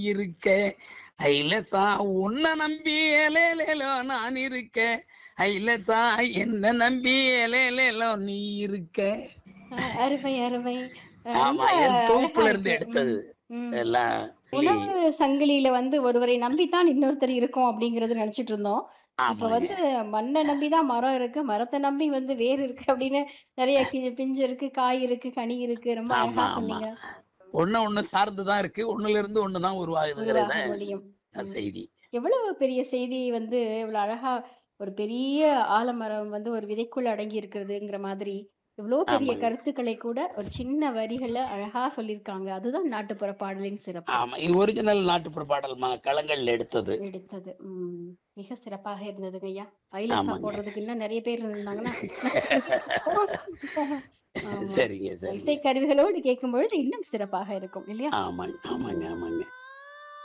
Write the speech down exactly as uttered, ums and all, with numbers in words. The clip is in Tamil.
இருக்க ஐலசா உன்னை நம்பி ஏலேலேலோ நான் இருக்க ஐலசா என்ன நம்பி ஏலேலேலோ நீ இருக்க. அ அருமை, அருமை. அ ரொம்ப ஆமா, என் அழகா தொகுப்புல இருந்து இருக்கு. ம், எடுத்தது ம். எல்லாம். சொல்லி உணவு சங்கிலியில வந்து ஒருவரை நம்பித்தான் இன்னொருத்தர் இருக்கோம் அப்படிங்கிறது நெனச்சுட்டு இருந்தோம். இப்ப ஆமாங்க. வந்து மண்ண நம்பி தான் மரம் இருக்கு. மரத்த நம்பி வந்து வேர் இருக்கு அப்படின்னு நெறைய கி பிஞ்சு இருக்கு, காய் இருக்கு, கனி இருக்கு. ரொம்ப ஆமா, அழகா ஆமா. சொன்னீங்க. ஒண்ணு ஒண்ணு சார்ந்துதான் இருக்கு. ஒண்ணுல இருந்து ஒண்ணுதான் உருவாகுதுங்கிறது உருவாக தான் முடியும். ம். செய்தி. எவ்வளவு பெரிய செய்தியை வந்து இவ்வளோ அழகா ஒரு பெரிய ஆலமரம் வந்து ஒரு விதைக்குள்ள அடங்கி இருக்கிறதுங்கிற மாதிரி, இவ்ளோ பெரிய ஆமாங்க. கருத்துக்களை கூட ஒரு சின்ன வரிகள்ல அழகா சொல்லியிருக்காங்க. அதுதான் நாட்டுப்புற பாடலின் சிறப்பு. ஆமா. இது ஒரிஜினல் நாட்டுப்புற பாடல்மா களங்கள்ல எடுத்தது. எடுத்தது. ம். மிக சிறப்பாக இருந்ததுங்க ஐயா. ஐலசா ஆமாங்க. போடுறதுக்கு இன்னும் நெறைய பேர் இருந்தாங்கன்னா, ஆமா. சரிங்க, சரிங்க. இசைக்கருவிகளோடு கேட்கும்பொழுது இன்னும் சிறப்பாக இருக்கும் இல்லையா? ஆமாங்க, ஆமாங்க, ம். ஆமாங்க.